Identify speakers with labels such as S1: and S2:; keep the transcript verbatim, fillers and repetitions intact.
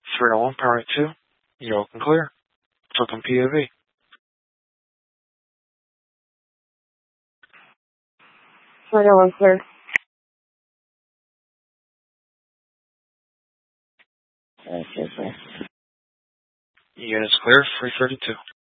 S1: three oh one, power two. You're open clear. Totem P O V.
S2: three oh one, clear. Okay, sir.
S1: Unit's clear, three thirty-two.